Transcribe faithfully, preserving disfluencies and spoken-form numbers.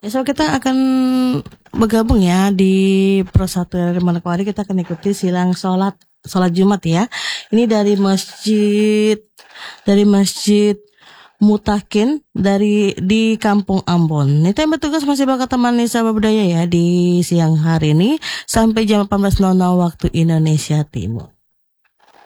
Ya, so kita akan bergabung ya di Persatuan dari Manokwari. Kita akan ikuti silang sholat sholat Jumat ya. Ini dari masjid dari masjid Mutakin dari di Kampung Ambon. Ini tim petugas masih bakal temani sahabat budaya ya di siang hari ini sampai jam delapan belas waktu Indonesia Timur.